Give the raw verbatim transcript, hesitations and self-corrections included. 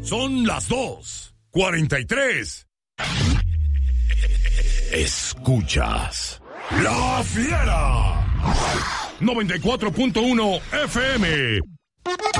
Son las dos cuarenta y tres. Escuchas La Fiera noventa y cuatro punto uno F M.